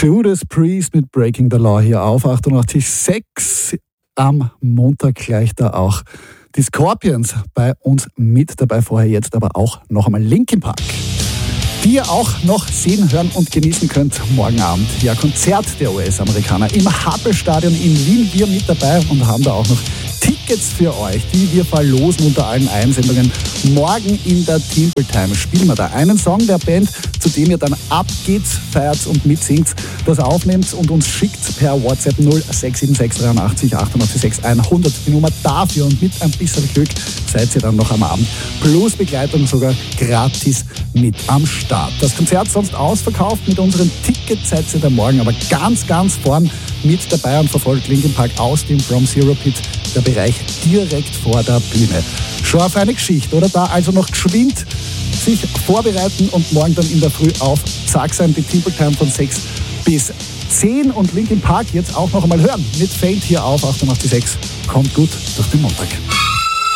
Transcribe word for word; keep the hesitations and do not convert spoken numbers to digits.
Judas Priest mit Breaking the Law hier auf achtundachtzig Komma sechs. Am Montag gleich da auch die Scorpions bei uns mit dabei. Vorher jetzt aber auch noch einmal Linkin Park, die ihr auch noch sehen, hören und genießen könnt morgen Abend. Ja, Konzert der U S-Amerikaner im Happel-Stadion in Wien. Wir mit dabei und haben da auch noch Tickets für euch, die wir verlosen unter allen Einsendungen. Morgen in der Timple Time spielen wir da einen Song der Band, zu dem ihr dann ab geht's, feiert und mitsingt, das aufnehmt und uns schickt per WhatsApp null sechs sieben sechs dreiundachtzig achtundachtzig sechs hundert. Die Nummer dafür, und mit ein bisschen Glück seid ihr dann noch am Abend plus Begleitung sogar gratis mit am Start. Das Konzert sonst ausverkauft, mit unseren Tickets seid ihr dann morgen aber ganz, ganz vorn mit dabei und verfolgt Linkin Park aus dem From Zero Pit, der Bereich direkt vor der Bühne. Schon auf eine Geschichte, oder? Da also noch geschwind sich vorbereiten und morgen dann in der Früh auf Zack sein, die Timple Time von sechs bis zehn und Linkin Park jetzt auch noch einmal hören mit Faint hier auf achtundachtzig Komma sechs. Kommt gut durch den Montag.